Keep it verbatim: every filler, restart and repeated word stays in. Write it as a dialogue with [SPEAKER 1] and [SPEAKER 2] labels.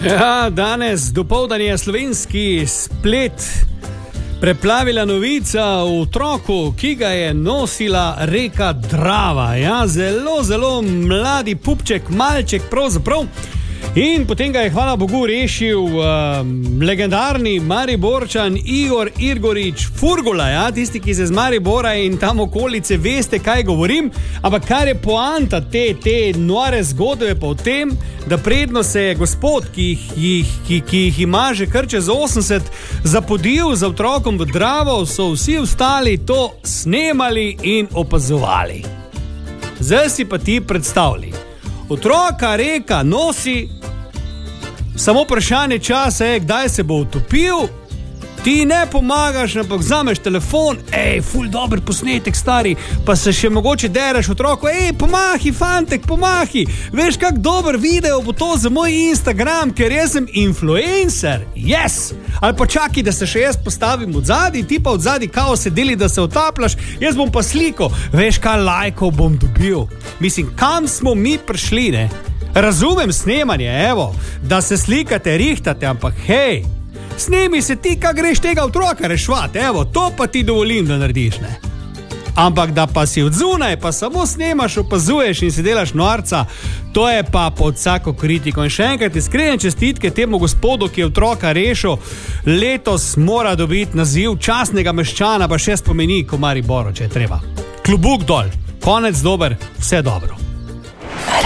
[SPEAKER 1] Ja, danes dopoldan je slovenski splet preplavila novica o otroku, ki ga je nosila reka Drava. Ja, zelo, zelo mladi pupček, malček pravzaprav. In potem ga je, hvala Bogu, rešil um, legendarni Mariborčan Igor Irgorič Furgula. Ja? Tisti, ki se z Maribora in tam okolice veste, kaj govorim. Ampak kar je poanta te, te nore zgodbe pa v tem, da predno se je gospod, ki jih, ki, ki jih ima že kar čez osemdeset, zapodil za otrokom v Dravo, so vsi ostali to snemali in opazovali. Zdaj si pa ti predstavljaj. Otroka reka nosi, samo vprašanje časa je, kdaj se bo utopil, ti ne pomagaš, ampak vzameš telefon, ej, ful dober posnetek, stari, pa se še mogoče dereš otroku, ej, pomahi, fantek, pomahi, veš, kak dober video bo to za moj Instagram, ker jaz sem influencer, yes, ali pa čaki, da se še jaz postavim od zadaj, ti pa od zadaj kao se deli, da se otapljaš, jaz bom pa sliko, veš, kaj lajkov bom dobil, mislim, kam smo mi prišli, ne, razumem snemanje, evo, da se slikate, rihtate, ampak hej, snemi se ti, kaj greš tega otroka rešvat, evo, to pa ti dovolim, da narediš, ne. Ampak da pa si od zunaj, pa samo snemaš, opazuješ in se delaš norca, to je pa pod vsako kritiko. In še enkrat iskrene čestitke temu gospodu, ki je otroka rešil, letos mora dobiti naziv častnega meščana, pa še spomeni, ko Mariboru, če je treba. Klobuk dol, konec dober, vse dobro.